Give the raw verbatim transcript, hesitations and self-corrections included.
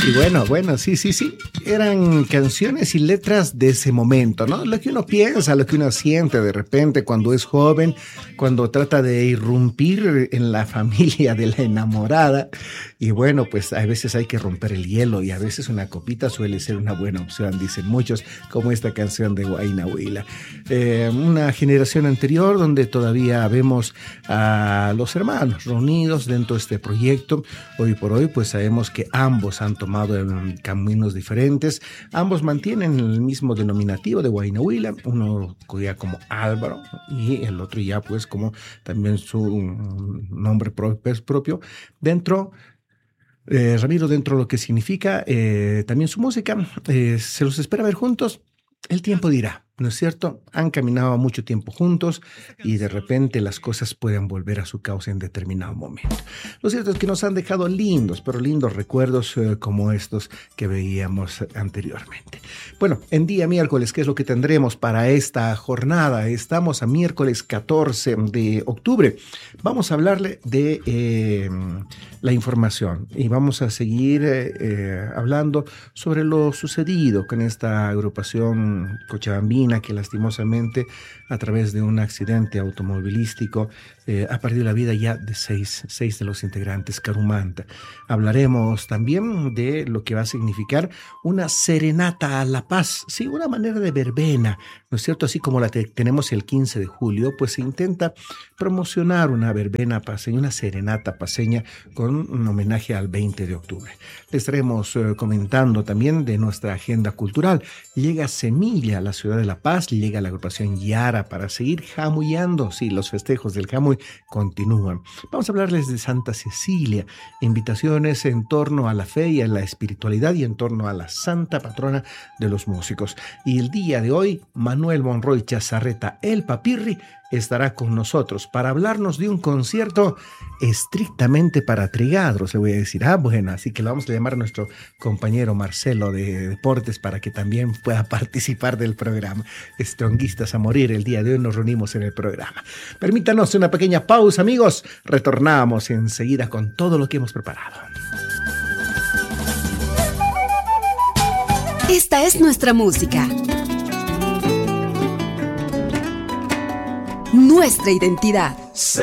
Y bueno, bueno, sí, sí, sí. Eran canciones y letras de ese momento, ¿no? Lo que uno piensa, lo que uno siente de repente cuando es joven, cuando trata de irrumpir en la familia de la enamorada. Y bueno, pues a veces hay que romper el hielo y a veces una copita suele ser una buena opción, dicen muchos, como esta canción de Huayna Huila. Eh, una generación anterior donde todavía vemos a los hermanos reunidos dentro de este proyecto. Hoy por hoy, pues sabemos que ambos han tomado en caminos diferentes. Ambos mantienen el mismo denominativo de Huayna Huila, uno ya como Álvaro y el otro ya pues como también su nombre propio. Dentro Eh, Ramiro, dentro de lo que significa eh, también su música, eh, se los espera ver juntos. El tiempo dirá, ¿no es cierto? Han caminado mucho tiempo juntos y de repente las cosas pueden volver a su causa en determinado momento. Lo cierto es que nos han dejado lindos, pero lindos recuerdos eh, como estos que veíamos anteriormente. Bueno, en día miércoles, ¿qué es lo que tendremos para esta jornada? Estamos a miércoles catorce de octubre. Vamos a hablarle de eh, la información y vamos a seguir eh, eh, hablando sobre lo sucedido con esta agrupación cochabambina que lastimosamente a través de un accidente automovilístico eh, ha perdido la vida ya de seis, seis de los integrantes, Carumanta. Hablaremos también de lo que va a significar una serenata a la paz, sí, una manera de verbena, ¿no es cierto? Así como la te- tenemos el quince de julio, pues se intenta promocionar una verbena paseña, una serenata paseña con un homenaje al veinte de octubre. Les estaremos eh, comentando también de nuestra agenda cultural. Llega Semilla a la ciudad de La Paz, llega la agrupación Yara para seguir jamullando. Sí, los festejos del jamuy continúan. Vamos a hablarles de Santa Cecilia, invitaciones en torno a la fe y a la espiritualidad y en torno a la santa patrona de los músicos. Y el día de hoy, Manuel Monroy Chazarreta, el Papirri, estará con nosotros para hablarnos de un concierto estrictamente para trigadros, le voy a decir. Ah, bueno, así que lo vamos a llamar a nuestro compañero Marcelo de Deportes para que también pueda participar del programa. Stronguistas a morir, el día de hoy nos reunimos en el programa. Permítanos una pequeña pausa, amigos. Retornamos enseguida con todo lo que hemos preparado. Esta es nuestra música. Nuestra identidad. Se